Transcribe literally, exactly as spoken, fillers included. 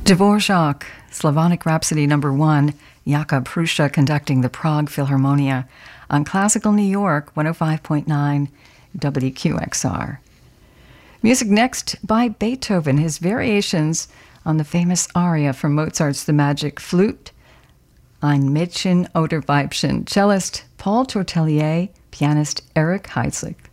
Dvorak, Slavonic Rhapsody number one, Jakub Prussia conducting the Prague Philharmonia on Classical New York, one oh five point nine W Q X R. Music next by Beethoven, his variations on the famous aria from Mozart's The Magic Flute, Ein Mädchen oder Weibchen, cellist Paul Tortelier, pianist Eric Heidsieck.